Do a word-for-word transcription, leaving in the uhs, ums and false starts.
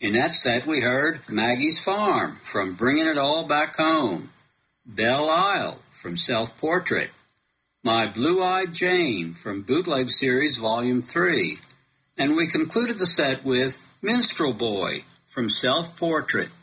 In that set, we heard Maggie's Farm from Bringing It All Back Home, Belle Isle from Self-Portrait, My Blue-Eyed Jane from Bootleg Series Volume three, and we concluded the set with Minstrel Boy from Self-Portrait.